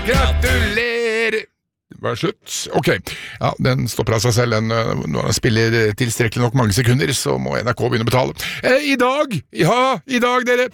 Gratulerer! Det var slutt. Ok, ja, den stopper av seg selv. Når den spiller tilstrekkelig nok mange sekunder, så må NRK begynne å betale. I dag, dere,